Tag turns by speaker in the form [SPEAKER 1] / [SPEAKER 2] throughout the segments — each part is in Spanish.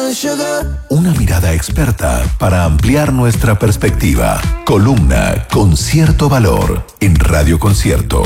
[SPEAKER 1] Una mirada experta para ampliar nuestra perspectiva. Columna con cierto valor en Radio Concierto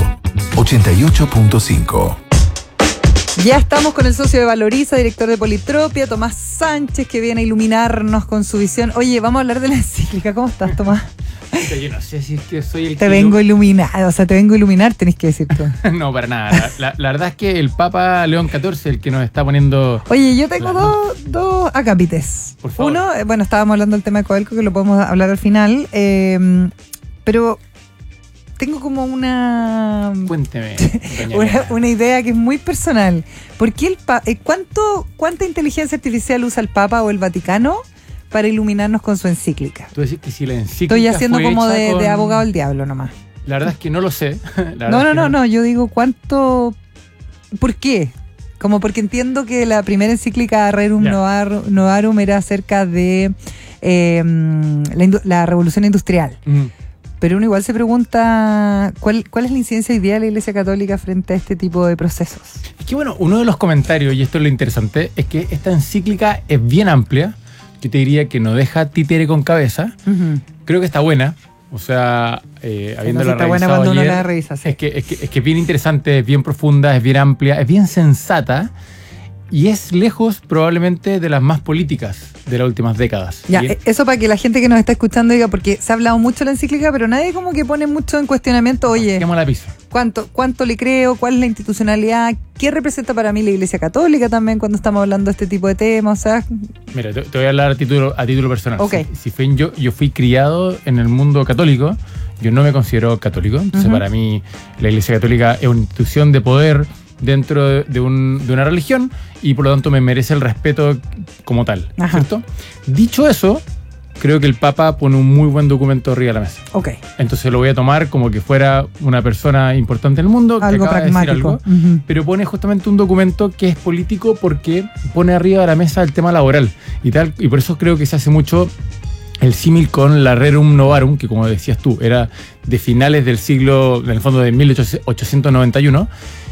[SPEAKER 1] 88.5.
[SPEAKER 2] Ya estamos con el socio de Valoriza, director de Politropia, Tomás Sánchez, que viene a iluminarnos con su visión. Oye, vamos a hablar de la encíclica. ¿Cómo estás, Tomás?
[SPEAKER 3] Yo no sé si es que soy el
[SPEAKER 2] Te vengo a iluminar, o sea, te vengo a iluminar, tenés que decir tú.
[SPEAKER 3] No, para nada. La verdad es que el Papa León XIV, el que nos está poniendo...
[SPEAKER 2] Oye, yo tengo dos acápites.
[SPEAKER 3] Por favor.
[SPEAKER 2] Uno, bueno, estábamos hablando del tema de Codelco, que lo podemos hablar al final, pero tengo como una...
[SPEAKER 3] Cuénteme, doña
[SPEAKER 2] una idea que es muy personal. ¿Por qué cuánta inteligencia artificial usa el Papa o el Vaticano para iluminarnos con su encíclica?
[SPEAKER 3] Tú decís que si la encíclica
[SPEAKER 2] Estoy haciendo
[SPEAKER 3] fue
[SPEAKER 2] como
[SPEAKER 3] hecha
[SPEAKER 2] de abogado del diablo nomás.
[SPEAKER 3] La verdad es que no lo sé.
[SPEAKER 2] No, yo digo cuánto... ¿Por qué? Como porque entiendo que la primera encíclica Rerum Novarum era acerca de la revolución industrial. Pero uno igual se pregunta ¿cuál es la incidencia hoy día de la Iglesia Católica frente a este tipo de procesos?
[SPEAKER 3] Es que bueno, uno de los comentarios, y esto es lo interesante, es que esta encíclica es bien amplia. Yo te diría que no deja títere con cabeza. Creo que está buena. O sea, habiéndola
[SPEAKER 2] está buena cuando uno la revisa. Sí.
[SPEAKER 3] Es que es bien interesante, es bien profunda, es bien amplia, es bien sensata. Y es lejos probablemente de las más políticas de las últimas décadas.
[SPEAKER 2] Ya, eso para que la gente que nos está escuchando diga, porque se ha hablado mucho de la encíclica, pero nadie como que pone mucho en cuestionamiento, oye,
[SPEAKER 3] la pizza.
[SPEAKER 2] ¿Cuánto le creo? ¿Cuál es la institucionalidad? ¿Qué representa para mí la Iglesia Católica también cuando estamos hablando de este tipo de temas? O sea,
[SPEAKER 3] mira, te voy a hablar a título personal.
[SPEAKER 2] Okay.
[SPEAKER 3] Yo fui criado en el mundo católico, yo no me considero católico, entonces para mí la Iglesia Católica es una institución de poder dentro de una religión y por lo tanto me merece el respeto como tal, ¿cierto? Dicho eso, creo que el Papa pone un muy buen documento arriba de la mesa.
[SPEAKER 2] Okay.
[SPEAKER 3] Entonces lo voy a tomar como que fuera una persona importante en el mundo,
[SPEAKER 2] algo
[SPEAKER 3] que acaba
[SPEAKER 2] pragmático.
[SPEAKER 3] de decir algo, pero pone justamente un documento que es político porque pone arriba de la mesa el tema laboral y tal, y por eso creo que se hace mucho el símil con la Rerum Novarum, que como decías tú, era de finales del siglo, en el fondo de 1891,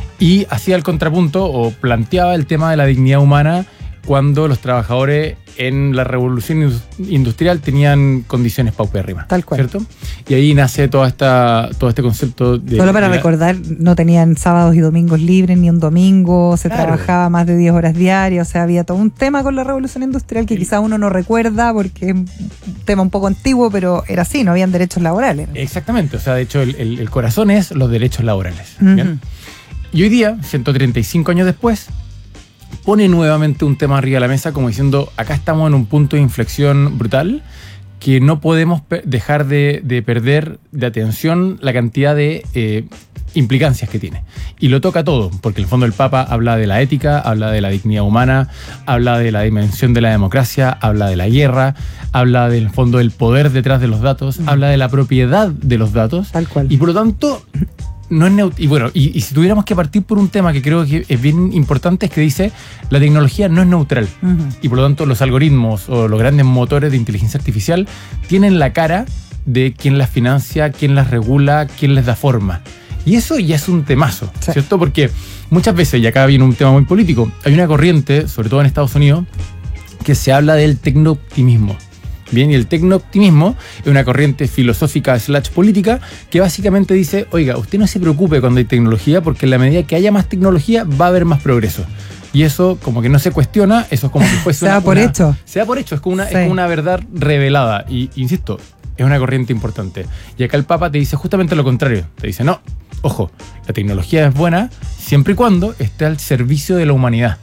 [SPEAKER 3] y hacía el contrapunto o planteaba el tema de la dignidad humana cuando los trabajadores en la revolución industrial tenían condiciones paupérrimas.
[SPEAKER 2] Tal cual.
[SPEAKER 3] ¿Cierto? Y ahí nace todo este concepto de...
[SPEAKER 2] Solo para recordar, no tenían sábados y domingos libres, ni un domingo, se trabajaba más de 10 horas diarias, o sea, había todo un tema con la revolución industrial que quizá uno no recuerda porque es un tema un poco antiguo, pero era así, no habían derechos laborales.
[SPEAKER 3] Exactamente, o sea, de hecho el corazón es los derechos laborales. ¿Bien? Y hoy día, 135 años después, pone nuevamente un tema arriba de la mesa como diciendo, acá estamos en un punto de inflexión brutal que no podemos dejar de perder de atención la cantidad de implicancias que tiene. Y lo toca todo, porque en el fondo el Papa habla de la ética, habla de la dignidad humana, habla de la dimensión de la democracia, habla de la guerra, habla del fondo del poder detrás de los datos, habla de la propiedad de los datos.
[SPEAKER 2] Tal cual.
[SPEAKER 3] Y por lo tanto... no es y bueno, y si tuviéramos que partir por un tema que creo que es bien importante, es que dice la tecnología no es neutral. Y por lo tanto los algoritmos o los grandes motores de inteligencia artificial tienen la cara de quién las financia, quién las regula, quién les da forma. Y eso ya es un temazo, ¿cierto? Porque muchas veces, y acá viene un tema muy político, hay una corriente, sobre todo en Estados Unidos, que se habla del tecnooptimismo. Bien, y el tecnooptimismo es una corriente filosófica / política que básicamente dice, oiga, usted no se preocupe cuando hay tecnología porque en la medida que haya más tecnología va a haber más progreso. Y eso como que no se cuestiona, eso es como que fuese
[SPEAKER 2] se da por hecho.
[SPEAKER 3] Se da por hecho, es como una verdad revelada. Y insisto, es una corriente importante. Y acá el Papa te dice justamente lo contrario. Te dice, no, ojo, la tecnología es buena siempre y cuando esté al servicio de la humanidad.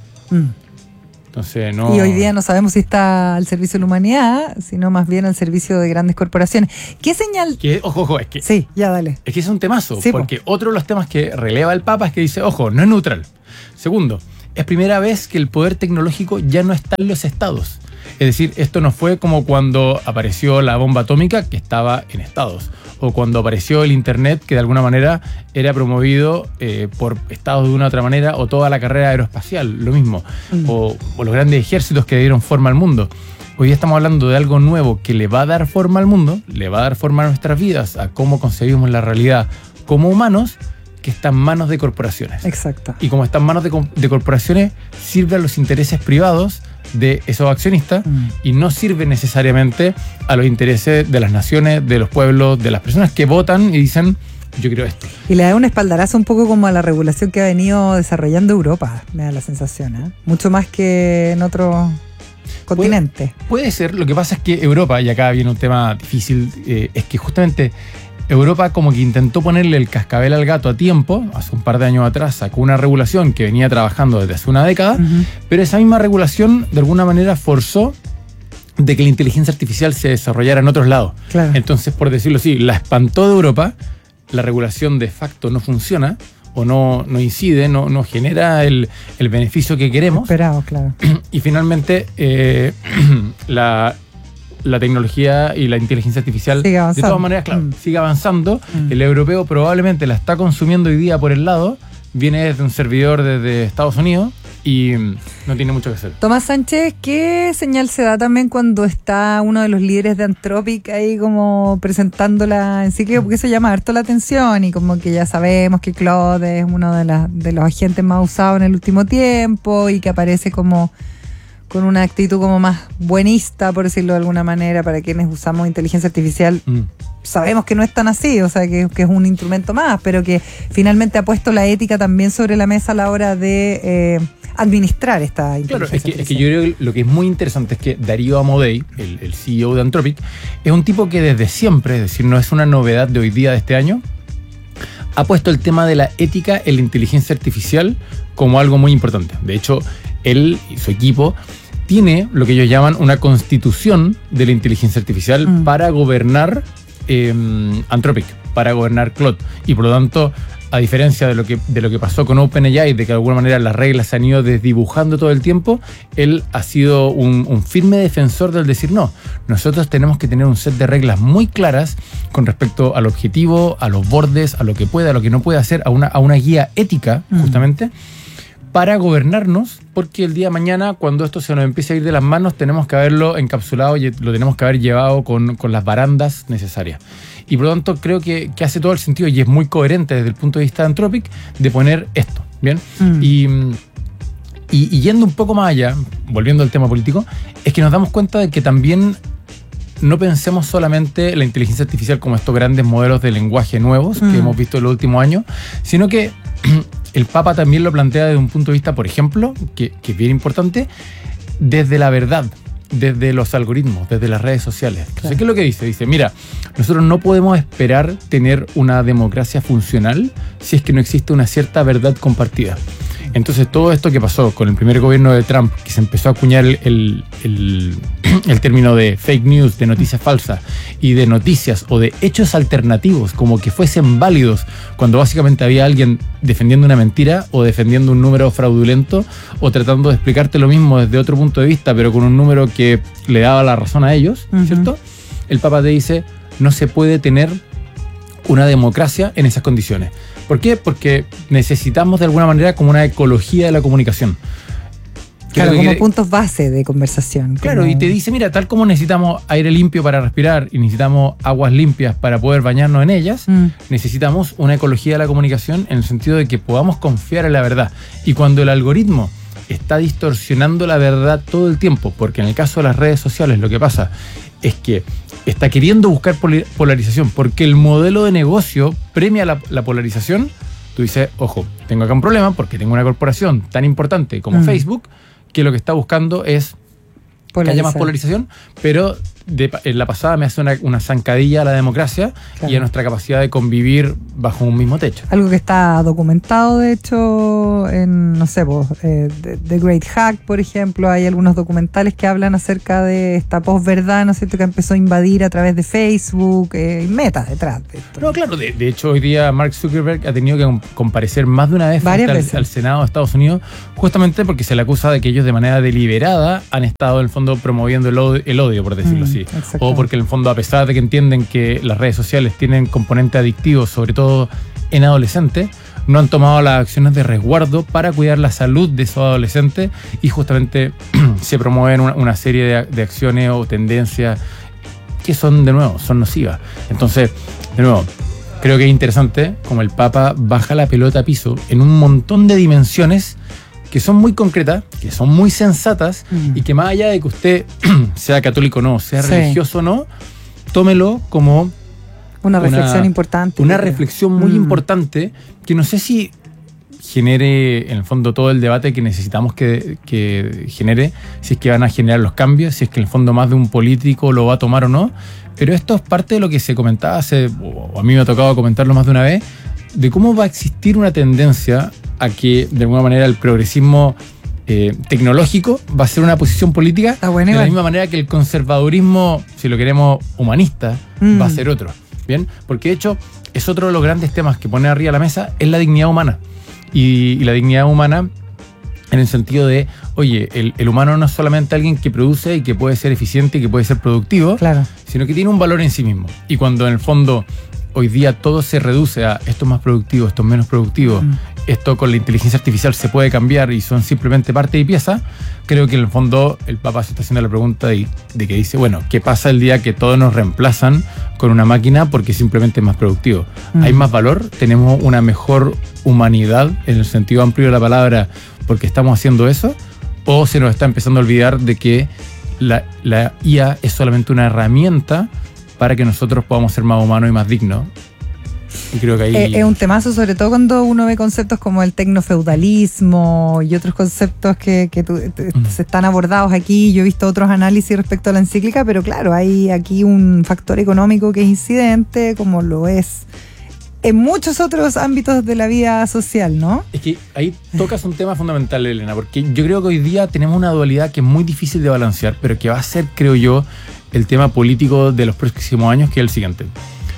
[SPEAKER 3] Entonces, no... Y
[SPEAKER 2] hoy día no sabemos si está al servicio de la humanidad, sino más bien al servicio de grandes corporaciones. ¿Qué señal...?
[SPEAKER 3] Ojo, es que...
[SPEAKER 2] Sí, ya dale.
[SPEAKER 3] Es que es un temazo,
[SPEAKER 2] sí,
[SPEAKER 3] porque otro de los temas que releva el Papa es que dice, ojo, no es neutral. Segundo, es primera vez que el poder tecnológico ya no está en los estados. Es decir, esto no fue como cuando apareció la bomba atómica, que estaba en estados, o cuando apareció el internet, que de alguna manera era promovido por estados de una u otra manera, o toda la carrera aeroespacial, lo mismo, o los grandes ejércitos que dieron forma al mundo. Hoy día estamos hablando de algo nuevo que le va a dar forma al mundo, le va a dar forma a nuestras vidas, a cómo concebimos la realidad como humanos, que está en manos de corporaciones.
[SPEAKER 2] Exacto.
[SPEAKER 3] Y como está en manos de corporaciones, sirve a los intereses privados de esos accionistas y no sirve necesariamente a los intereses de las naciones, de los pueblos, de las personas que votan y dicen, yo quiero esto.
[SPEAKER 2] Y le da un espaldarazo un poco como a la regulación que ha venido desarrollando Europa, me da la sensación, ¿eh? Mucho más que en otros continentes.
[SPEAKER 3] Puede ser, lo que pasa es que Europa, y acá viene un tema difícil, es que justamente Europa como que intentó ponerle el cascabel al gato a tiempo, hace un par de años atrás sacó una regulación que venía trabajando desde hace una década, pero esa misma regulación de alguna manera forzó de que la inteligencia artificial se desarrollara en otros lados.
[SPEAKER 2] Claro.
[SPEAKER 3] Entonces, por decirlo así, la espantó de Europa, la regulación de facto no funciona o no incide, no genera el beneficio que queremos.
[SPEAKER 2] Esperado, claro.
[SPEAKER 3] Y finalmente la tecnología y la inteligencia artificial
[SPEAKER 2] sigue avanzando.
[SPEAKER 3] De todas maneras, claro, sigue avanzando. El europeo probablemente la está consumiendo hoy día por el lado, viene desde un servidor desde Estados Unidos y no tiene mucho que hacer.
[SPEAKER 2] Tomás Sánchez, ¿qué señal se da también cuando está uno de los líderes de Anthropic ahí como presentando la encíclica? Porque eso llama harto la atención y como que ya sabemos que Claude es uno de los agentes más usados en el último tiempo y que aparece como con una actitud como más buenista, por decirlo de alguna manera, para quienes usamos inteligencia artificial. Sabemos que no es tan así, o sea, que es un instrumento más, pero que finalmente ha puesto la ética también sobre la mesa a la hora de administrar esta inteligencia artificial.
[SPEAKER 3] Es que yo creo que lo que es muy interesante es que Darío Amodei, el CEO de Anthropic, es un tipo que desde siempre, es decir, no es una novedad de hoy día, de este año, ha puesto el tema de la ética en la inteligencia artificial como algo muy importante. De hecho, él y su equipo tiene lo que ellos llaman una constitución de la inteligencia artificial para gobernar Anthropic, para gobernar Claude. Y por lo tanto, a diferencia de lo que pasó con OpenAI, de que de alguna manera las reglas se han ido desdibujando todo el tiempo, él ha sido un firme defensor del decir no. Nosotros tenemos que tener un set de reglas muy claras con respecto al objetivo, a los bordes, a lo que puede, a lo que no puede hacer, a una guía ética, justamente, para gobernarnos, porque el día de mañana, cuando esto se nos empiece a ir de las manos, tenemos que haberlo encapsulado y lo tenemos que haber llevado con las barandas necesarias. Y por lo tanto creo que hace todo el sentido y es muy coherente desde el punto de vista de Anthropic de poner esto, ¿bien? Y yendo un poco más allá, volviendo al tema político, es que nos damos cuenta de que también no pensemos solamente la inteligencia artificial como estos grandes modelos de lenguaje nuevos que hemos visto en los últimos años, sino que el Papa también lo plantea desde un punto de vista, por ejemplo, que es bien importante, desde la verdad, desde los algoritmos, desde las redes sociales. Entonces, ¿qué es lo que dice? Dice, mira, nosotros no podemos esperar tener una democracia funcional si es que no existe una cierta verdad compartida. Entonces, todo esto que pasó con el primer gobierno de Trump, que se empezó a acuñar el término de fake news, de noticias falsas y de noticias o de hechos alternativos, como que fuesen válidos, cuando básicamente había alguien defendiendo una mentira o defendiendo un número fraudulento o tratando de explicarte lo mismo desde otro punto de vista, pero con un número que le daba la razón a ellos, ¿cierto? El Papa te dice, no se puede tener una democracia en esas condiciones. ¿Por qué? Porque necesitamos de alguna manera como una ecología de la comunicación.
[SPEAKER 2] Claro, como puntos base de conversación.
[SPEAKER 3] Claro,
[SPEAKER 2] como...
[SPEAKER 3] y te dice, mira, tal como necesitamos aire limpio para respirar y necesitamos aguas limpias para poder bañarnos en ellas, necesitamos una ecología de la comunicación en el sentido de que podamos confiar en la verdad. Y cuando el algoritmo está distorsionando la verdad todo el tiempo, porque en el caso de las redes sociales lo que pasa es que está queriendo buscar polarización, porque el modelo de negocio premia la polarización. Tú dices, ojo, tengo acá un problema porque tengo una corporación tan importante como Facebook, que lo que está buscando es que haya más polarización, pero en la pasada me hace una zancadilla a la democracia y a nuestra capacidad de convivir bajo un mismo techo.
[SPEAKER 2] Algo que está documentado, de hecho, en, no sé, The Great Hack, por ejemplo, hay algunos documentales que hablan acerca de esta posverdad, ¿no es cierto?, que empezó a invadir a través de Facebook, y Meta detrás de esto.
[SPEAKER 3] No, claro, de hecho hoy día Mark Zuckerberg ha tenido que comparecer más de una vez al Senado de Estados Unidos, justamente porque se le acusa de que ellos de manera deliberada han estado en el fondo promoviendo el odio, por decirlo así. O porque en el fondo, a pesar de que entienden que las redes sociales tienen componentes adictivos, sobre todo en adolescentes, no han tomado las acciones de resguardo para cuidar la salud de esos adolescentes y justamente se promueven una serie de acciones o tendencias que son, de nuevo, son nocivas. Entonces, de nuevo, creo que es interesante como el Papa baja la pelota a piso en un montón de dimensiones que son muy concretas, que son muy sensatas y que más allá de que usted sea católico o no, sea religioso o no, tómelo como
[SPEAKER 2] una reflexión importante.
[SPEAKER 3] Una reflexión muy importante que no sé si genere en el fondo todo el debate que necesitamos que genere, si es que van a generar los cambios, si es que en el fondo más de un político lo va a tomar o no, pero esto es parte de lo que se comentaba o a mí me ha tocado comentarlo más de una vez, de cómo va a existir una tendencia a que de alguna manera el progresismo tecnológico va a ser una posición política de la misma manera que el conservadurismo, si lo queremos humanista, va a ser otro. ¿Bien? Porque de hecho es otro de los grandes temas que pone arriba de la mesa, es la dignidad humana. Y la dignidad humana en el sentido de, oye, el humano no es solamente alguien que produce y que puede ser eficiente y que puede ser productivo, sino que tiene un valor en sí mismo. Y cuando en el fondo hoy día todo se reduce a esto es más productivo, esto es menos productivo, esto con la inteligencia artificial se puede cambiar y son simplemente parte y pieza, creo que en el fondo el Papa se está haciendo la pregunta de que dice, bueno, ¿qué pasa el día que todos nos reemplazan con una máquina porque simplemente es más productivo? ¿Hay más valor? ¿Tenemos una mejor humanidad en el sentido amplio de la palabra porque estamos haciendo eso? ¿O se nos está empezando a olvidar de que la IA es solamente una herramienta para que nosotros podamos ser más humanos y más dignos? Y creo que ahí
[SPEAKER 2] es un temazo, sobre todo cuando uno ve conceptos como el tecnofeudalismo y otros conceptos que se están abordados aquí. Yo he visto otros análisis respecto a la encíclica, pero claro, hay aquí un factor económico que es incidente, como lo es en muchos otros ámbitos de la vida social, ¿no?
[SPEAKER 3] Es que ahí tocas un tema fundamental, Elena, porque yo creo que hoy día tenemos una dualidad que es muy difícil de balancear, pero que va a ser, creo yo, el tema político de los próximos años, que es el siguiente.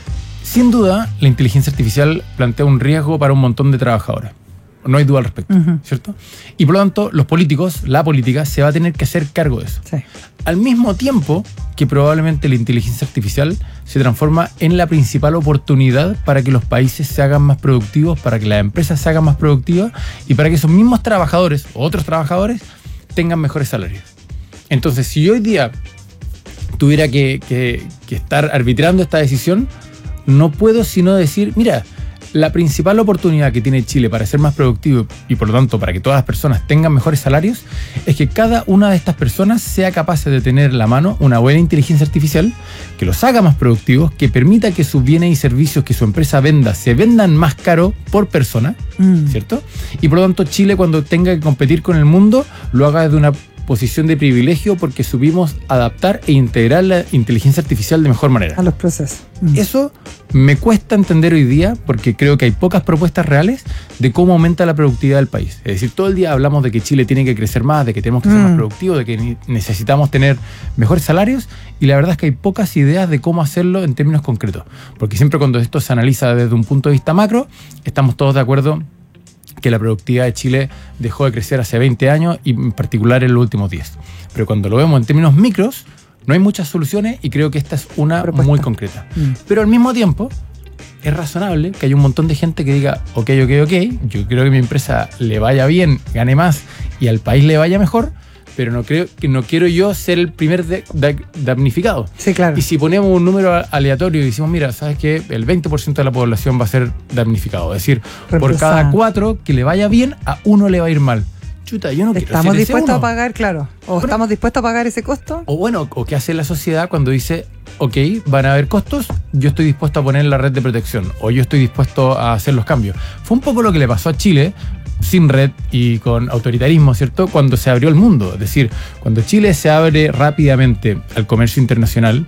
[SPEAKER 3] Sin duda, la inteligencia artificial plantea un riesgo para un montón de trabajadores. No hay duda al respecto, ¿cierto? Y por lo tanto, los políticos, la política, se va a tener que hacer cargo de eso. Sí. Al mismo tiempo que probablemente la inteligencia artificial se transforma en la principal oportunidad para que los países se hagan más productivos, para que las empresas se hagan más productivas y para que esos mismos trabajadores o otros trabajadores tengan mejores salarios. Entonces, si yo hoy día tuviera que estar arbitrando esta decisión, no puedo sino decir, mira, la principal oportunidad que tiene Chile para ser más productivo y por lo tanto para que todas las personas tengan mejores salarios es que cada una de estas personas sea capaz de tener en la mano una buena inteligencia artificial que los haga más productivos, que permita que sus bienes y servicios que su empresa venda se vendan más caro por persona, ¿cierto? Y por lo tanto Chile, cuando tenga que competir con el mundo, lo haga desde una posición de privilegio porque supimos adaptar e integrar la inteligencia artificial de mejor manera.
[SPEAKER 2] A los procesos.
[SPEAKER 3] Eso me cuesta entender hoy día porque creo que hay pocas propuestas reales de cómo aumenta la productividad del país. Es decir, todo el día hablamos de que Chile tiene que crecer más, de que tenemos que ser más productivos, de que necesitamos tener mejores salarios y la verdad es que hay pocas ideas de cómo hacerlo en términos concretos. Porque siempre cuando esto se analiza desde un punto de vista macro, estamos todos de acuerdo que la productividad de Chile dejó de crecer hace 20 años y en particular en los últimos 10. Pero cuando lo vemos en términos micros, no hay muchas soluciones y creo que esta es una propuesta muy concreta. Pero al mismo tiempo, es razonable que haya un montón de gente que diga, ok, yo quiero que mi empresa le vaya bien, gane más y al país le vaya mejor, pero no quiero yo ser el primer damnificado.
[SPEAKER 2] Sí, claro.
[SPEAKER 3] Y si ponemos un número aleatorio y decimos, mira, ¿sabes qué? El 20% de la población va a ser damnificado. Es decir, por cada 4 que le vaya bien, a 1 le va a ir mal. Chuta, yo no quiero ser ese
[SPEAKER 2] ¿Estamos dispuestos
[SPEAKER 3] 1.
[SPEAKER 2] a pagar, claro? ¿O estamos dispuestos a pagar ese costo?
[SPEAKER 3] O bueno, o qué hace la sociedad cuando dice, ok, van a haber costos, yo estoy dispuesto a poner la red de protección, o yo estoy dispuesto a hacer los cambios. Fue un poco lo que le pasó a Chile, sin red y con autoritarismo, ¿cierto? Cuando se abrió el mundo. Es decir, cuando Chile se abre rápidamente al comercio internacional,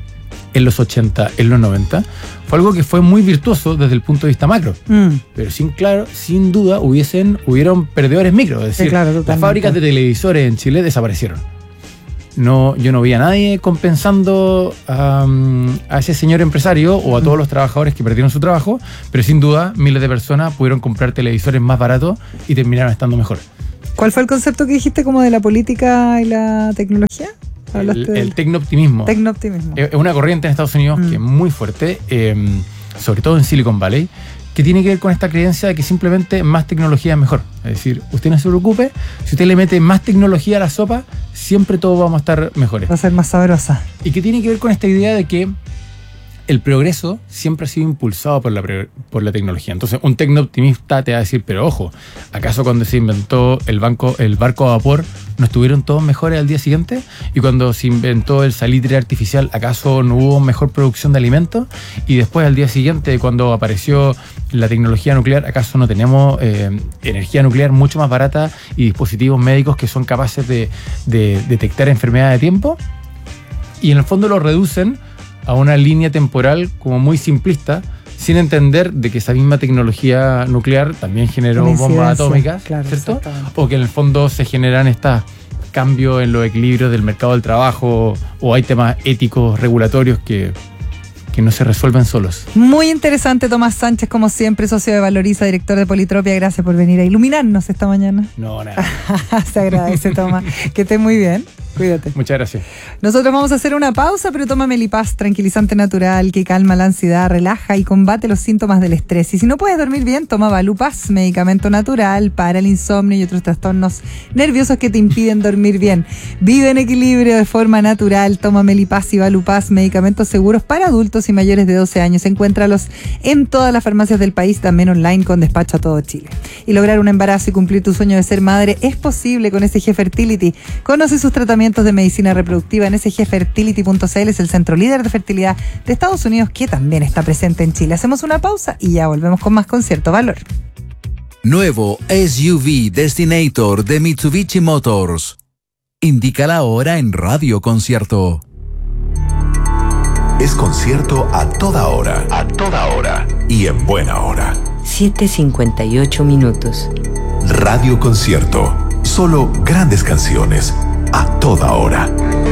[SPEAKER 3] en los 80, en los 90, fue algo que fue muy virtuoso desde el punto de vista macro. Pero sin duda hubieron perdedores micro. Es decir, las fábricas de televisores en Chile desaparecieron. Yo no vi a nadie compensando a ese señor empresario o a todos los trabajadores que perdieron su trabajo, pero sin duda miles de personas pudieron comprar televisores más baratos y terminaron estando mejor.
[SPEAKER 2] ¿Cuál fue el concepto que dijiste como de la política y la tecnología?
[SPEAKER 3] El tecnooptimismo.
[SPEAKER 2] Tecnooptimismo.
[SPEAKER 3] Es una corriente en Estados Unidos que es muy fuerte, sobre todo en Silicon Valley, que tiene que ver con esta creencia de que simplemente más tecnología es mejor. Es decir, usted no se preocupe, si usted le mete más tecnología a la sopa, siempre todos vamos a estar mejores.
[SPEAKER 2] Va a ser más sabrosa.
[SPEAKER 3] Y que tiene que ver con esta idea de que el progreso siempre ha sido impulsado por la tecnología. Entonces, un tecnooptimista te va a decir, pero ojo, ¿acaso cuando se inventó el barco a vapor no estuvieron todos mejores al día siguiente? ¿Y cuando se inventó el salitre artificial, acaso no hubo mejor producción de alimentos? Y después, al día siguiente, cuando apareció la tecnología nuclear, ¿acaso no tenemos energía nuclear mucho más barata y dispositivos médicos que son capaces de detectar enfermedades a tiempo? Y en el fondo lo reducen a una línea temporal como muy simplista, sin entender de que esa misma tecnología nuclear también generó bombas atómicas, claro, ¿cierto? O que en el fondo se generan estos cambios en los equilibrios del mercado del trabajo, o hay temas éticos, regulatorios que no se resuelven solos.
[SPEAKER 2] Muy interesante, Tomás Sánchez, como siempre, socio de Valoriza, director de Politropia. Gracias por venir a iluminarnos esta mañana.
[SPEAKER 3] No, nada.
[SPEAKER 2] Se agradece, Tomás. Que estés muy bien. Cuídate.
[SPEAKER 3] Muchas gracias.
[SPEAKER 2] Nosotros vamos a hacer una pausa, pero toma Melipaz, tranquilizante natural que calma la ansiedad, relaja y combate los síntomas del estrés. Y si no puedes dormir bien, toma Valupaz, medicamento natural para el insomnio y otros trastornos nerviosos que te impiden dormir bien. Vive en equilibrio de forma natural. Toma Melipaz y Valupaz, medicamentos seguros para adultos y mayores de 12 años. Encuéntralos en todas las farmacias del país, también online con despacho a todo Chile. Y lograr un embarazo y cumplir tu sueño de ser madre es posible con SG Fertility. Conoce sus tratamientos de medicina reproductiva en sgfertility.cl, es el centro líder de fertilidad de Estados Unidos que también está presente en Chile. Hacemos una pausa y ya volvemos con más Concierto Valor.
[SPEAKER 4] Nuevo SUV Destinator de Mitsubishi Motors. Indica la hora en Radio Concierto.
[SPEAKER 1] Es concierto a toda hora y en buena hora.
[SPEAKER 5] 7:58 minutos.
[SPEAKER 1] Radio Concierto, solo grandes canciones a toda hora.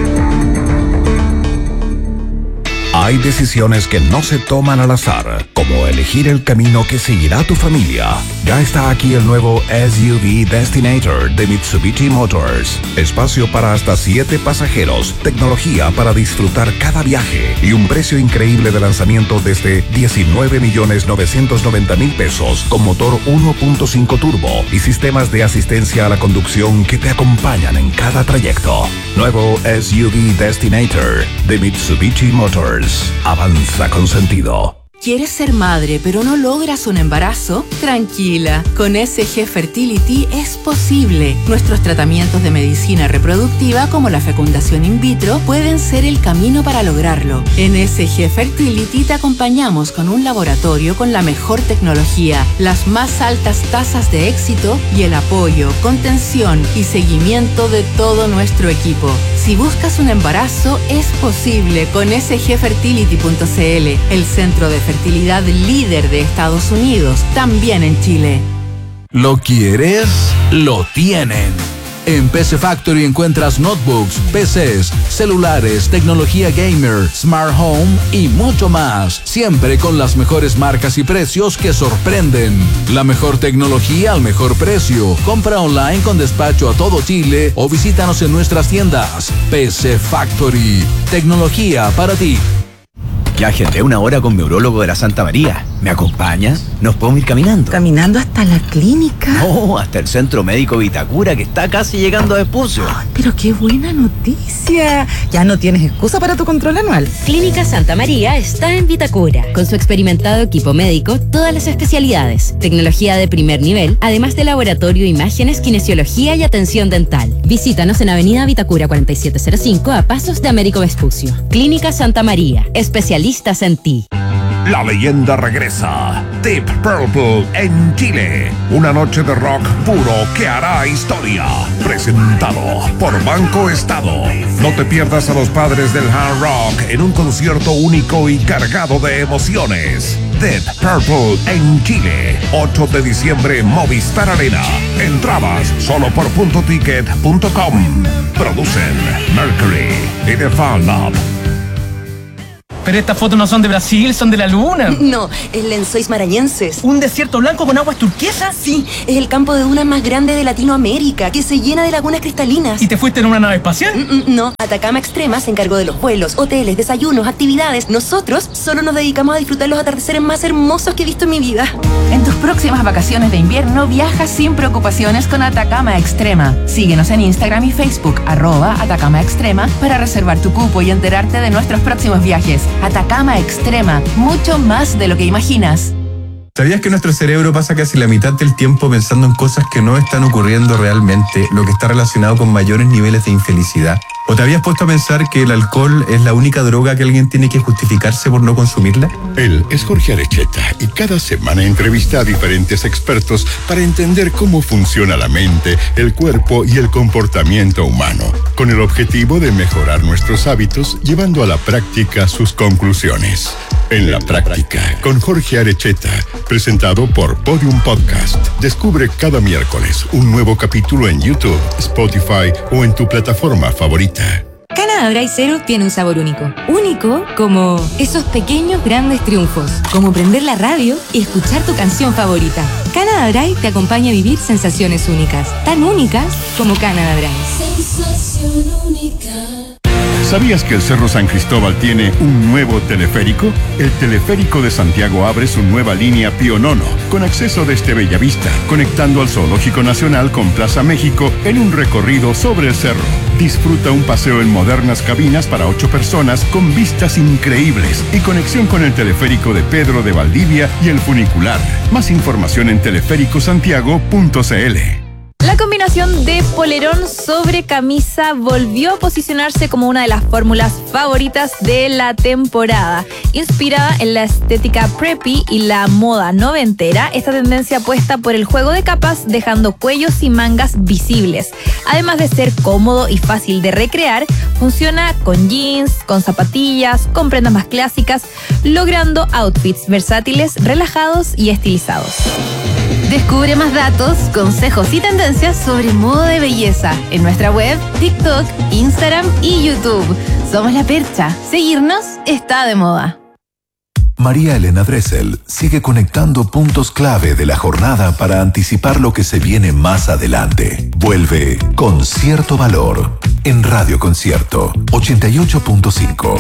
[SPEAKER 1] Hay decisiones que no se toman al azar, como elegir el camino que seguirá tu familia. Ya está aquí el nuevo SUV Destinator de Mitsubishi Motors. Espacio para hasta 7 pasajeros, tecnología para disfrutar cada viaje y un precio increíble de lanzamiento desde 19.990.000 pesos con motor 1.5 turbo y sistemas de asistencia a la conducción que te acompañan en cada trayecto. Nuevo SUV Destinator de Mitsubishi Motors. Avanza con sentido.
[SPEAKER 6] ¿Quieres ser madre pero no logras un embarazo? Tranquila, con SG Fertility es posible. Nuestros tratamientos de medicina reproductiva como la fecundación in vitro pueden ser el camino para lograrlo. En SG Fertility te acompañamos con un laboratorio con la mejor tecnología, las más altas tasas de éxito y el apoyo, contención y seguimiento de todo nuestro equipo. Si buscas un embarazo, es posible con sgfertility.cl, el centro de fertilidad líder de Estados Unidos, también en Chile.
[SPEAKER 4] ¿Lo quieres? Lo tienen. En PC Factory encuentras notebooks, PCs, celulares, tecnología gamer, smart home y mucho más. Siempre con las mejores marcas y precios que sorprenden. La mejor tecnología al mejor precio. Compra online con despacho a todo Chile o visítanos en nuestras tiendas. PC Factory. Tecnología para ti.
[SPEAKER 7] Ya agendé una hora con mi urólogo de la Santa María. ¿Me acompaña? ¿Nos podemos ir caminando?
[SPEAKER 5] ¿Caminando hasta la clínica?
[SPEAKER 7] No, hasta el Centro Médico Vitacura, que está casi llegando a Vespucio.
[SPEAKER 5] Oh, pero qué buena noticia. Ya no tienes excusa para tu control anual.
[SPEAKER 8] Clínica Santa María está en Vitacura. Con su experimentado equipo médico, todas las especialidades, tecnología de primer nivel, además de laboratorio, imágenes, kinesiología y atención dental. Visítanos en Avenida Vitacura 4705 a pasos de Américo Vespucio. Clínica Santa María, especialistas en ti.
[SPEAKER 9] La leyenda regresa. Deep Purple en Chile. Una noche de rock puro que hará historia. Presentado por Banco Estado. No te pierdas a los padres del hard rock en un concierto único y cargado de emociones. Deep Purple en Chile. 8 de diciembre, Movistar Arena. Entradas solo por puntoticket.com. Producen Mercury y The Fan Lab.
[SPEAKER 10] Pero estas fotos no son de Brasil, son de la luna.
[SPEAKER 11] No, es Lençóis Maranhenses.
[SPEAKER 10] ¿Un desierto blanco con aguas turquesas?
[SPEAKER 11] Sí, es el campo de dunas más grande de Latinoamérica, que se llena de lagunas cristalinas.
[SPEAKER 10] ¿Y te fuiste en una nave espacial?
[SPEAKER 11] No, Atacama Extrema se encargó de los vuelos, hoteles, desayunos, actividades. Nosotros solo nos dedicamos a disfrutar los atardeceres más hermosos que he visto en mi vida.
[SPEAKER 6] En tus próximas vacaciones de invierno, viaja sin preocupaciones con Atacama Extrema. Síguenos en Instagram y Facebook, @Atacama Extrema, para reservar tu cupo y enterarte de nuestros próximos viajes. Atacama Extrema, mucho más de lo que imaginas.
[SPEAKER 12] ¿Sabías que nuestro cerebro pasa casi la mitad del tiempo pensando en cosas que no están ocurriendo realmente, lo que está relacionado con mayores niveles de infelicidad? ¿O te habías puesto a pensar que el alcohol es la única droga que alguien tiene que justificarse por no consumirla?
[SPEAKER 13] Él es Jorge Arecheta y cada semana entrevista a diferentes expertos para entender cómo funciona la mente, el cuerpo y el comportamiento humano, con el objetivo de mejorar nuestros hábitos llevando a la práctica sus conclusiones. En la práctica, con Jorge Arecheta, presentado por Podium Podcast. Descubre cada miércoles un nuevo capítulo en YouTube, Spotify o en tu plataforma favorita.
[SPEAKER 14] Canada Dry Zero tiene un sabor único. Único como esos pequeños grandes triunfos. Como prender la radio y escuchar tu canción favorita. Canada Dry te acompaña a vivir sensaciones únicas. Tan únicas como Canada Dry.
[SPEAKER 13] Sensación única. ¿Sabías que el Cerro San Cristóbal tiene un nuevo teleférico? El Teleférico de Santiago abre su nueva línea Pío Nono, con acceso desde Bellavista, conectando al Zoológico Nacional con Plaza México en un recorrido sobre el cerro. Disfruta un paseo en modernas cabinas para 8 personas con vistas increíbles y conexión con el teleférico de Pedro de Valdivia y el funicular. Más información en teleféricosantiago.cl.
[SPEAKER 15] La combinación de polerón sobre camisa volvió a posicionarse como una de las fórmulas favoritas de la temporada. Inspirada en la estética preppy y la moda noventera, esta tendencia apuesta por el juego de capas, dejando cuellos y mangas visibles. Además de ser cómodo y fácil de recrear, funciona con jeans, con zapatillas, con prendas más clásicas, logrando outfits versátiles, relajados y estilizados.
[SPEAKER 6] Descubre más datos, consejos y tendencias sobre moda de belleza en nuestra web, TikTok, Instagram y YouTube. Somos La Percha. Seguirnos está de moda.
[SPEAKER 1] María Elena Dressel sigue conectando puntos clave de la jornada para anticipar lo que se viene más adelante. Vuelve con cierto valor en Radio Concierto 88.5.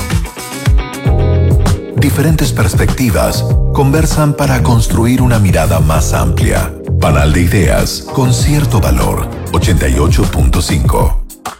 [SPEAKER 1] Diferentes perspectivas conversan para construir una mirada más amplia. Panal de ideas con cierto valor 88.5.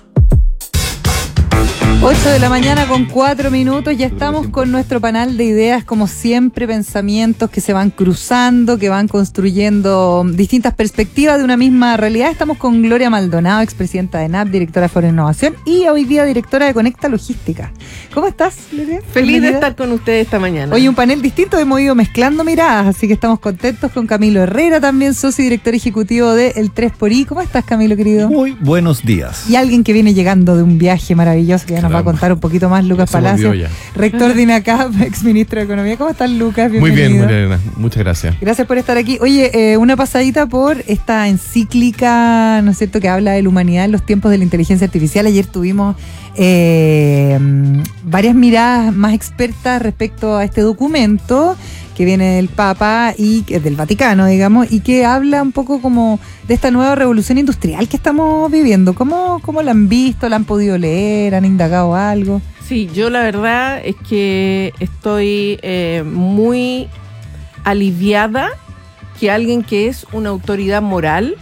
[SPEAKER 2] 8 de la mañana con 4 minutos, ya estamos con nuestro panel de ideas, como siempre, pensamientos que se van cruzando, que van construyendo distintas perspectivas de una misma realidad. Estamos con Gloria Maldonado, expresidenta de NAP, directora de Foro Innovación y hoy día directora de Conecta Logística. ¿Cómo estás, Gloria?
[SPEAKER 16] Feliz de estar con ustedes esta mañana.
[SPEAKER 2] Hoy un panel distinto, hemos ido mezclando miradas, así que estamos contentos con Camilo Herrera, también socio y director ejecutivo de El 3xI. ¿Cómo estás, Camilo, querido?
[SPEAKER 17] Muy buenos días.
[SPEAKER 2] Y alguien que viene llegando de un viaje maravilloso que ya nos va a contar un poquito más, Lucas Palacio, rector de INACAP, ex ministro de Economía. ¿Cómo estás, Lucas? Bienvenido.
[SPEAKER 17] Muy bien, Elena. Muchas gracias.
[SPEAKER 2] Gracias por estar aquí. Oye, una pasadita por esta encíclica, ¿no es cierto?, que habla de la humanidad en los tiempos de la inteligencia artificial. Ayer tuvimos varias miradas más expertas respecto a este documento que viene del Papa y del Vaticano, digamos, y que habla un poco como de esta nueva revolución industrial que estamos viviendo. ¿Cómo la han visto? ¿La han podido leer? ¿Han indagado algo?
[SPEAKER 16] Sí, yo la verdad es que estoy muy aliviada que alguien que es una autoridad moral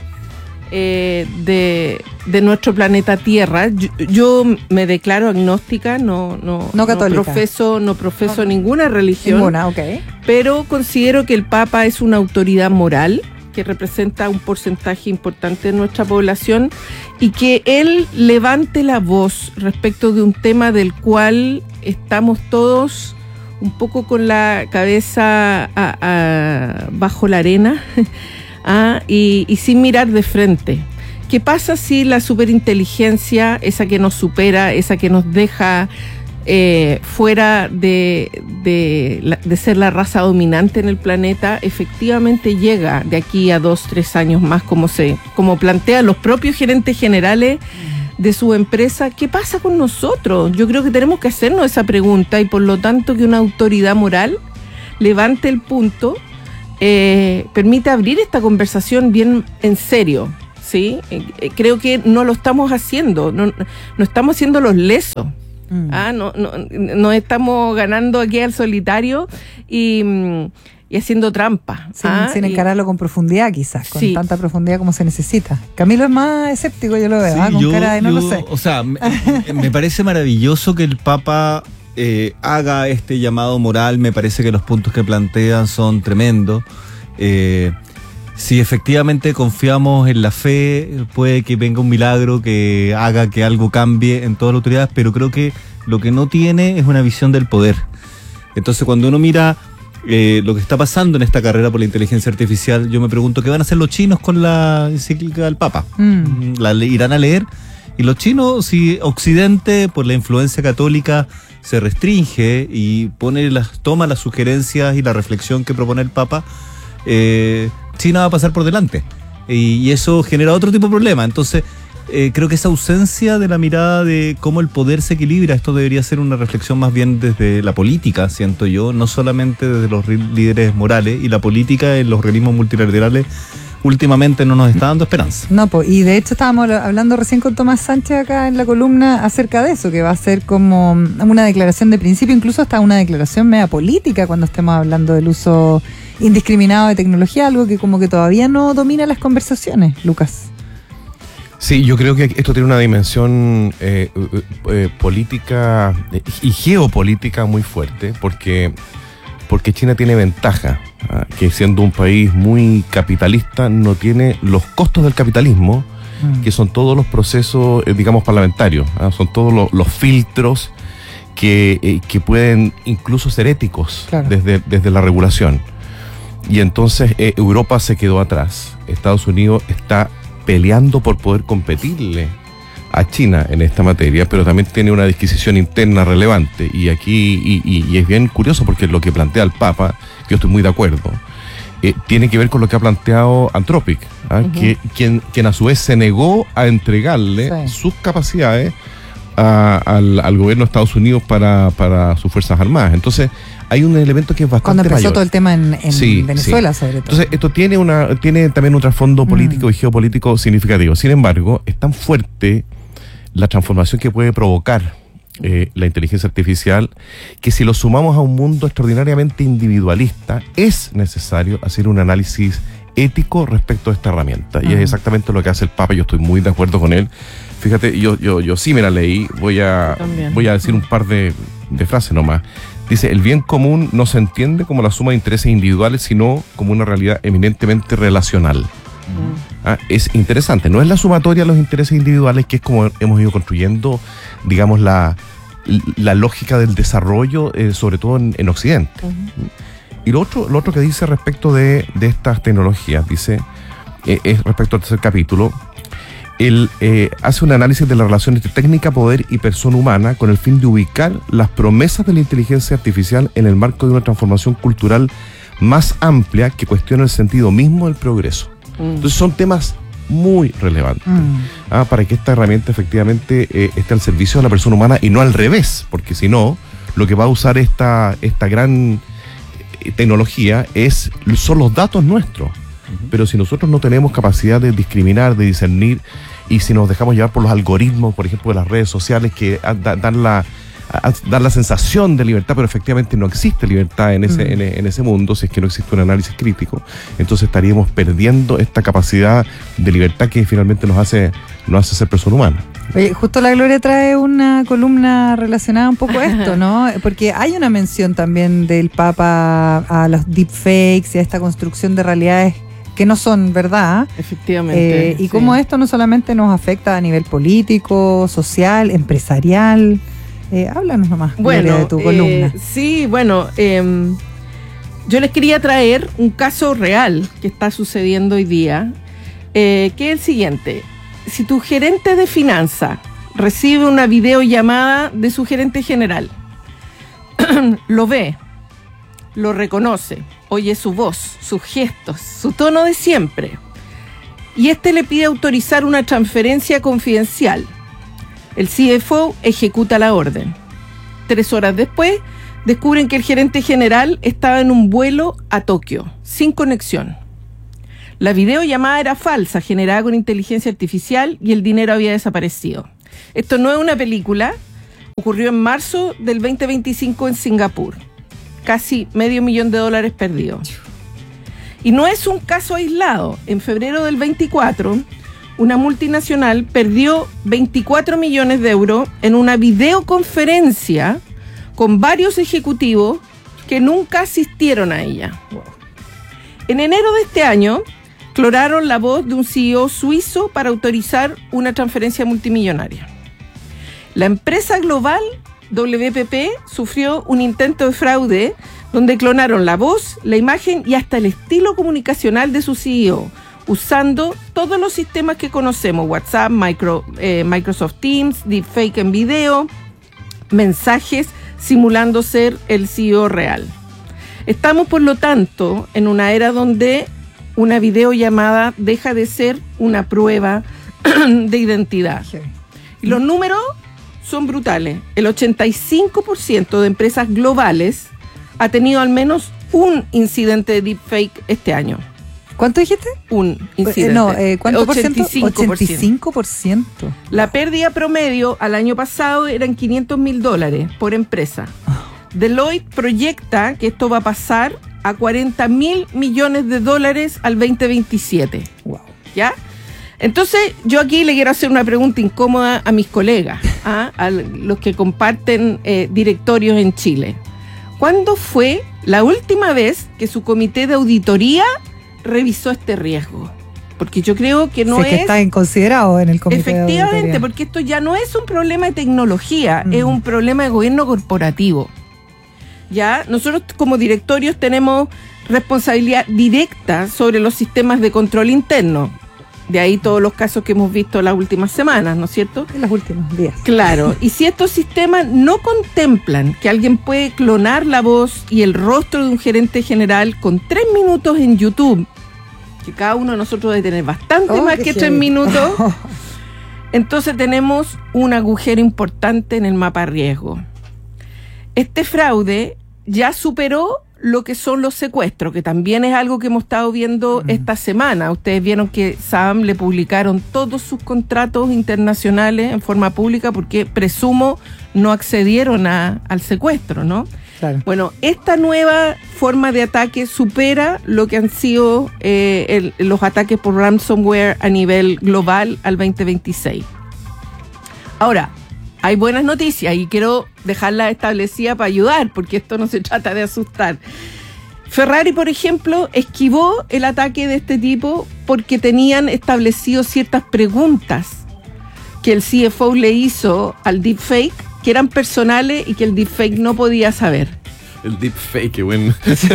[SPEAKER 16] de nuestro planeta Tierra, yo me declaro agnóstica, no católica, no profeso ninguna religión,
[SPEAKER 2] ninguna, okay.
[SPEAKER 16] Pero considero que el Papa es una autoridad moral que representa un porcentaje importante de nuestra población y que él levante la voz respecto de un tema del cual estamos todos un poco con la cabeza bajo la arena y sin mirar de frente. ¿Qué pasa si la superinteligencia, esa que nos supera, esa que nos deja fuera de ser la raza dominante en el planeta, efectivamente llega de aquí a 2-3 años más, como plantean los propios gerentes generales de su empresa? ¿Qué pasa con nosotros? Yo creo que tenemos que hacernos esa pregunta y por lo tanto que una autoridad moral levante el punto, permite abrir esta conversación bien en serio, ¿sí? Creo que no lo estamos haciendo, no estamos haciendo los lesos. No estamos ganando aquí al solitario y haciendo trampa.
[SPEAKER 2] Sin encararlo con profundidad, quizás, con tanta profundidad como se necesita. Camilo es más escéptico, yo lo veo, con cara de no lo sé.
[SPEAKER 17] O sea, me parece maravilloso que el Papa
[SPEAKER 18] haga este llamado moral. Me parece que los puntos que plantean son tremendos. Si efectivamente confiamos en la fe, puede que venga un milagro que haga que algo cambie en todas las autoridades, pero creo que lo que no tiene es una visión del poder. Entonces, cuando uno mira lo que está pasando en esta carrera por la inteligencia artificial, yo me pregunto qué van a hacer los chinos con la encíclica del Papa. ¿La irán a leer? Y los chinos, si Occidente, por la influencia católica, se restringe y toma las sugerencias y la reflexión que propone el Papa, China va a pasar por delante. Y eso genera otro tipo de problema. Entonces, creo que esa ausencia de la mirada de cómo el poder se equilibra, esto debería ser una reflexión más bien desde la política, siento yo, no solamente desde los líderes morales, y la política en los organismos multilaterales últimamente no nos está dando esperanza.
[SPEAKER 2] No, y de hecho estábamos hablando recién con Tomás Sánchez acá en la columna acerca de eso, que va a ser como una declaración de principio, incluso hasta una declaración media política cuando estemos hablando del uso indiscriminado de tecnología, algo que como que todavía no domina las conversaciones, Lucas.
[SPEAKER 17] Sí, yo creo que esto tiene una dimensión política y geopolítica muy fuerte, porque China tiene ventaja, que siendo un país muy capitalista no tiene los costos del capitalismo, que son todos los procesos, digamos, parlamentarios, son todos los filtros que pueden incluso ser éticos, claro, desde la regulación. Y entonces Europa se quedó atrás. Estados Unidos está peleando por poder competirle a China en esta materia, pero también tiene una disquisición interna relevante. Y aquí, y es bien curioso porque lo que plantea el Papa, que yo estoy muy de acuerdo, tiene que ver con lo que ha planteado Anthropic, que quien a su vez se negó a entregarle sus capacidades al gobierno de Estados Unidos para sus Fuerzas Armadas. Entonces, hay un elemento que es bastante
[SPEAKER 2] cuando empezó
[SPEAKER 17] mayor.
[SPEAKER 2] Todo el tema en Venezuela, sobre todo.
[SPEAKER 17] Entonces, esto tiene también un trasfondo político y geopolítico significativo. Sin embargo, es tan fuerte la transformación que puede provocar la inteligencia artificial, que si lo sumamos a un mundo extraordinariamente individualista, es necesario hacer un análisis ético respecto a esta herramienta. Y es exactamente lo que hace el Papa. Yo estoy muy de acuerdo con él. Fíjate, yo sí me la leí. Voy a decir un par de frases nomás. Dice: el bien común no se entiende como la suma de intereses individuales, sino como una realidad eminentemente relacional. Es interesante, no es la sumatoria de los intereses individuales, que es como hemos ido construyendo, digamos, la lógica del desarrollo, sobre todo en Occidente. Y lo otro que dice respecto de estas tecnologías, dice, es respecto al tercer capítulo, él hace un análisis de la relación entre técnica, poder y persona humana con el fin de ubicar las promesas de la inteligencia artificial en el marco de una transformación cultural más amplia que cuestiona el sentido mismo del progreso. Entonces son temas muy relevantes para que esta herramienta efectivamente esté al servicio de la persona humana y no al revés, porque si no, lo que va a usar esta gran tecnología son los datos nuestros. Pero si nosotros no tenemos capacidad de discriminar, de discernir, y si nos dejamos llevar por los algoritmos, por ejemplo, de las redes sociales, que dan la sensación de libertad, pero efectivamente no existe libertad en ese mundo, si es que no existe un análisis crítico, entonces estaríamos perdiendo esta capacidad de libertad que finalmente nos hace ser persona humana.
[SPEAKER 2] Oye, justo la Gloria trae una columna relacionada un poco a esto, ¿no? Porque hay una mención también del Papa a los deepfakes y a esta construcción de realidades que no son verdad.
[SPEAKER 16] Efectivamente.
[SPEAKER 2] Y cómo esto no solamente nos afecta a nivel político, social, empresarial. Háblanos nomás, Gloria, de tu columna.
[SPEAKER 16] Sí, bueno, yo les quería traer un caso real que está sucediendo hoy día, que es el siguiente. Si tu gerente de finanzas recibe una videollamada de su gerente general, lo ve, lo reconoce, oye su voz, sus gestos, su tono de siempre, y le pide autorizar una transferencia confidencial, el CFO ejecuta la orden. 3 horas después, descubren que el gerente general estaba en un vuelo a Tokio, sin conexión. La videollamada era falsa, generada con inteligencia artificial, y el dinero había desaparecido. Esto no es una película, ocurrió en marzo del 2025 en Singapur. Casi $500,000 perdidos. Y no es un caso aislado. En febrero del 24, una multinacional perdió 24 millones de euros en una videoconferencia con varios ejecutivos que nunca asistieron a ella. En enero de este año, clonaron la voz de un CEO suizo para autorizar una transferencia multimillonaria. La empresa global WPP sufrió un intento de fraude donde clonaron la voz, la imagen y hasta el estilo comunicacional de su CEO, usando todos los sistemas que conocemos, WhatsApp, Microsoft Teams, deepfake en video, mensajes simulando ser el CEO real. Estamos, por lo tanto, en una era donde una videollamada deja de ser una prueba de identidad. Y los números son brutales. El 85% de empresas globales ha tenido al menos un incidente de deepfake este año.
[SPEAKER 2] ¿Cuánto dijiste?
[SPEAKER 16] Un incidente.
[SPEAKER 2] ¿Cuánto
[SPEAKER 16] 85%.
[SPEAKER 2] 85%.
[SPEAKER 16] La pérdida promedio al año pasado eran $500,000 por empresa. Deloitte proyecta que esto va a pasar a $40,000 millones al 2027.
[SPEAKER 2] Wow.
[SPEAKER 16] ¿Ya? Entonces, yo aquí le quiero hacer una pregunta incómoda a mis colegas, a los que comparten directorios en Chile. ¿Cuándo fue la última vez que su comité de auditoría revisó este riesgo? Porque yo creo que no es...
[SPEAKER 2] que está considerado en el comité de auditoría.
[SPEAKER 16] Efectivamente, porque esto ya no es un problema de tecnología, es un problema de gobierno corporativo. Ya, nosotros como directorios tenemos responsabilidad directa sobre los sistemas de control interno. De ahí todos los casos que hemos visto las últimas semanas, ¿no es cierto?
[SPEAKER 2] En los últimos días.
[SPEAKER 16] Claro, y si estos sistemas no contemplan que alguien puede clonar la voz y el rostro de un gerente general con 3 minutos en YouTube, que cada uno de nosotros debe tener bastante más que 3 minutos, entonces tenemos un agujero importante en el mapa riesgo. Este fraude ya superó lo que son los secuestros, que también es algo que hemos estado viendo esta semana. Ustedes vieron que SAM le publicaron todos sus contratos internacionales en forma pública porque, presumo, no accedieron al secuestro, ¿no?
[SPEAKER 2] Claro.
[SPEAKER 16] Bueno, esta nueva forma de ataque supera lo que han sido los ataques por ransomware a nivel global al 2026. Ahora, hay buenas noticias y quiero dejarlas establecidas para ayudar, porque esto no se trata de asustar. Ferrari, por ejemplo, esquivó el ataque de este tipo porque tenían establecido ciertas preguntas que el CFO le hizo al deepfake, que eran personales y que el deepfake no podía saber.
[SPEAKER 17] El deepfake, qué bueno.
[SPEAKER 16] Sí.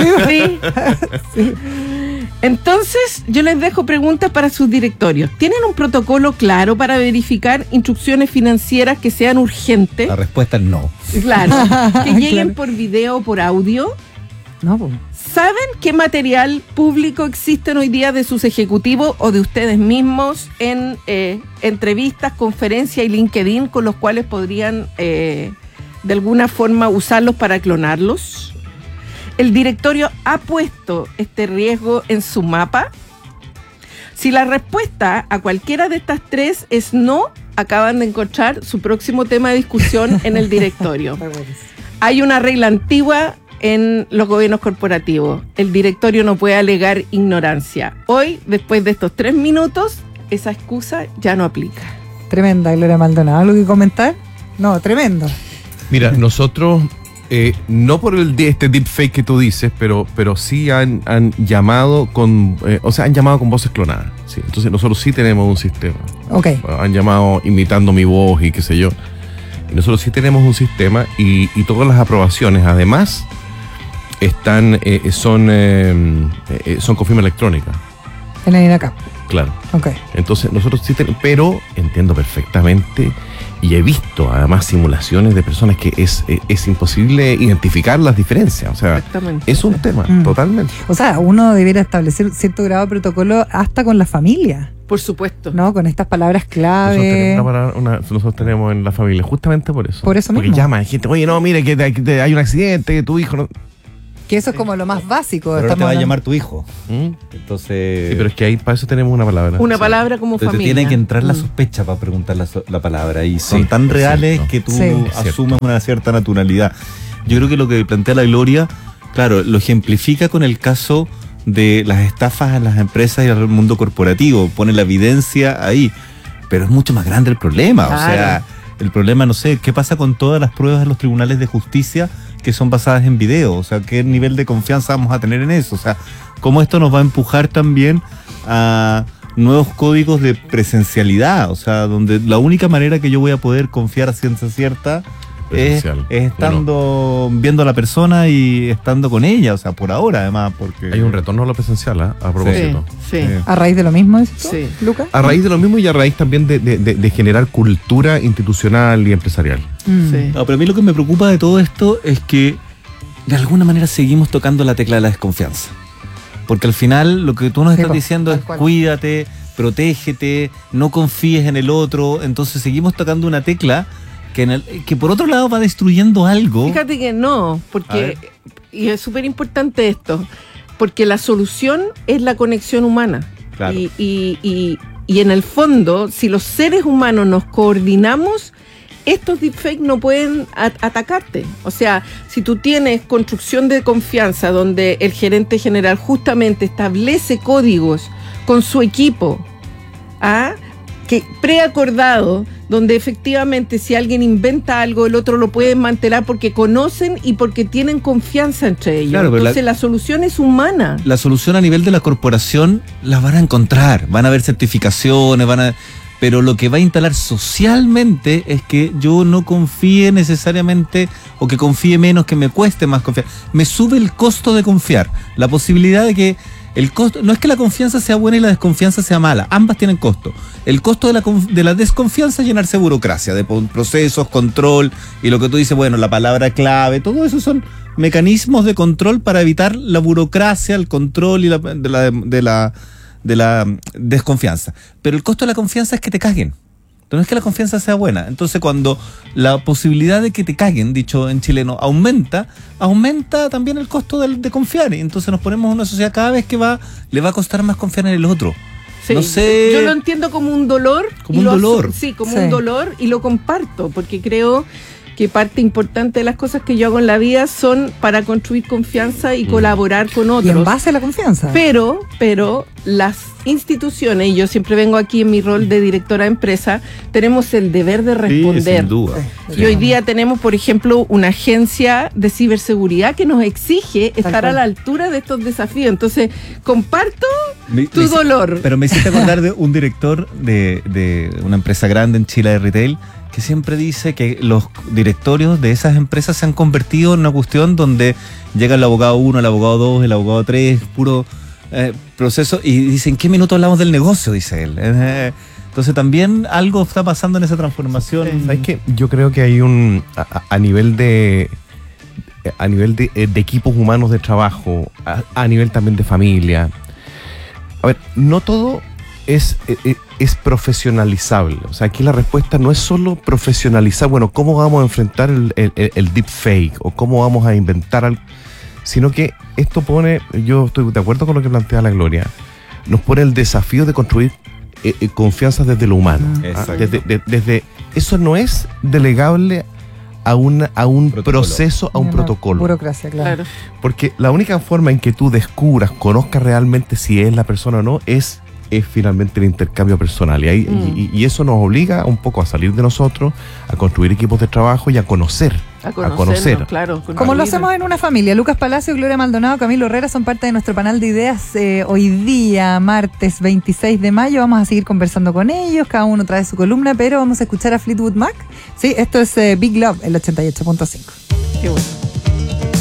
[SPEAKER 16] Sí. Entonces, yo les dejo preguntas para sus directorios. ¿Tienen un protocolo claro para verificar instrucciones financieras que sean urgentes?
[SPEAKER 18] La respuesta es no.
[SPEAKER 16] Claro. Que lleguen por video o por audio.
[SPEAKER 2] No, pues.
[SPEAKER 16] ¿Saben qué material público existen hoy día de sus ejecutivos o de ustedes mismos en entrevistas, conferencias y LinkedIn con los cuales podrían de alguna forma usarlos para clonarlos? ¿El directorio ha puesto este riesgo en su mapa? Si la respuesta a cualquiera de estas tres es no, acaban de encontrar su próximo tema de discusión en el directorio. Hay una regla antigua en los gobiernos corporativos. El directorio no puede alegar ignorancia. Hoy, después de estos 3 minutos, esa excusa ya no aplica.
[SPEAKER 2] Tremenda, Gloria Maldonado. ¿Algo que comentar? No, tremendo.
[SPEAKER 17] Mira, nosotros... no por este deepfake que tú dices, pero sí han llamado con voces clonadas. Sí, entonces nosotros sí tenemos un sistema.
[SPEAKER 2] Okay.
[SPEAKER 17] Han llamado imitando mi voz y qué sé yo. Y nosotros sí tenemos un sistema y todas las aprobaciones, además, son con firma electrónica.
[SPEAKER 2] En la INACAP.
[SPEAKER 17] Claro.
[SPEAKER 2] Okay.
[SPEAKER 17] Entonces nosotros sí tenemos, pero entiendo perfectamente. Y he visto además simulaciones de personas que es imposible identificar las diferencias. O sea, es un tema, totalmente.
[SPEAKER 2] O sea, uno debiera establecer cierto grado de protocolo hasta con la familia.
[SPEAKER 16] Por supuesto.
[SPEAKER 2] ¿No? Con estas palabras clave.
[SPEAKER 17] Nosotros tenemos en la familia, justamente por eso.
[SPEAKER 2] Por eso mismo.
[SPEAKER 17] Porque llaman gente, oye, no, mire, que hay un accidente, que tu hijo no...
[SPEAKER 2] Que eso es como lo más básico.
[SPEAKER 18] Pero te va a llamar tu hijo. Entonces...
[SPEAKER 17] Sí, pero es que ahí para eso tenemos una palabra.
[SPEAKER 16] Una palabra como
[SPEAKER 18] entonces
[SPEAKER 16] familia.
[SPEAKER 18] Te tiene que entrar la sospecha para preguntar la palabra. Y son tan reales que tú asumes una cierta naturalidad. Yo creo que lo que plantea la Gloria, claro, lo ejemplifica con el caso de las estafas a las empresas y al mundo corporativo. Pone la evidencia ahí. Pero es mucho más grande el problema. Claro. O sea... El problema, no sé, ¿qué pasa con todas las pruebas de los tribunales de justicia que son basadas en video? O sea, ¿qué nivel de confianza vamos a tener en eso? O sea, ¿cómo esto nos va a empujar también a nuevos códigos de presencialidad? O sea, donde la única manera que yo voy a poder confiar a ciencia cierta es estando viendo a la persona y estando con ella, o sea, por ahora además, porque
[SPEAKER 17] hay un retorno a lo presencial, a propósito.
[SPEAKER 2] Sí. ¿A raíz de lo mismo esto, Lucas?
[SPEAKER 17] A raíz de lo mismo y a raíz también de generar cultura institucional y empresarial.
[SPEAKER 18] No, pero a mí lo que me preocupa de todo esto es que de alguna manera seguimos tocando la tecla de la desconfianza. Porque al final lo que tú nos estás diciendo es cuídate, protégete, no confíes en el otro. Entonces seguimos tocando una tecla que por otro lado va destruyendo algo.
[SPEAKER 16] Fíjate que no, porque, y es súper importante esto, porque la solución es la conexión humana.
[SPEAKER 18] Claro.
[SPEAKER 16] Y en el fondo, si los seres humanos nos coordinamos, estos deepfakes no pueden atacarte. O sea, si tú tienes construcción de confianza donde el gerente general justamente establece códigos con su equipo, que preacordado, donde efectivamente si alguien inventa algo, el otro lo puede mantener porque conocen y porque tienen confianza entre ellos.
[SPEAKER 18] Claro,
[SPEAKER 16] entonces la solución es humana.
[SPEAKER 18] La solución a nivel de la corporación la van a encontrar, van a haber certificaciones, pero lo que va a instalar socialmente es que yo no confíe necesariamente, o que confíe menos, que me cueste más confiar. Me sube el costo de confiar, la posibilidad de que el costo, no es que la confianza sea buena y la desconfianza sea mala, ambas tienen costo. El costo de la desconfianza es llenarse de burocracia, de procesos, control, y lo que tú dices, bueno, la palabra clave, todo eso son mecanismos de control para evitar la burocracia, el control y de la desconfianza. Pero el costo de la confianza es que te caguen. No es que la confianza sea buena. Entonces, cuando la posibilidad de que te caguen, dicho en chileno, aumenta también el costo de confiar. Y entonces nos ponemos en una sociedad cada vez que le va a costar más confiar en el otro.
[SPEAKER 16] Sí,
[SPEAKER 18] no sé.
[SPEAKER 16] Yo lo entiendo como un dolor.
[SPEAKER 18] Como un dolor.
[SPEAKER 16] Sí, como un dolor, y lo comparto, porque creo que parte importante de las cosas que yo hago en la vida son para construir confianza y colaborar con otros.
[SPEAKER 2] Y en base a la confianza.
[SPEAKER 16] Pero las instituciones, y yo siempre vengo aquí en mi rol de directora de empresa, tenemos el deber de responder.
[SPEAKER 18] Sí, sin duda.
[SPEAKER 16] Y hoy día tenemos, por ejemplo, una agencia de ciberseguridad que nos exige estar a la altura de estos desafíos. Entonces, comparto tu dolor.
[SPEAKER 18] Pero me hiciste acordar de un director de una empresa grande en Chile de retail, que siempre dice que los directorios de esas empresas se han convertido en una cuestión donde llega el abogado 1, el abogado 2, el abogado 3, puro proceso, y dicen, ¿en qué minuto hablamos del negocio? Dice él. Entonces también algo está pasando en esa transformación.
[SPEAKER 17] ¿Sabes qué? Yo creo que hay a nivel de equipos humanos de trabajo, a nivel también de familia. A ver, no todo es profesionalizable. O sea, aquí la respuesta no es solo profesionalizar, bueno, cómo vamos a enfrentar el deepfake o cómo vamos a inventar algo, sino que esto pone, yo estoy de acuerdo con lo que plantea la Gloria, nos pone el desafío de construir confianza desde lo humano. Desde eso no es delegable a un proceso, a un protocolo.
[SPEAKER 2] Burocracia, claro.
[SPEAKER 17] Porque la única forma en que tú descubras, conozcas realmente si es la persona o no, es finalmente el intercambio personal. Y eso nos obliga un poco a salir de nosotros, a construir equipos de trabajo y a conocer. A conocer.
[SPEAKER 16] Claro,
[SPEAKER 2] como lo hacemos en una familia. Lucas Palacio, Gloria Maldonado, Camilo Herrera son parte de nuestro panel de ideas. Hoy día, martes 26 de mayo, vamos a seguir conversando con ellos. Cada uno trae su columna, pero vamos a escuchar a Fleetwood Mac. Sí, esto es Big Love, el 88.5.
[SPEAKER 16] Qué bueno.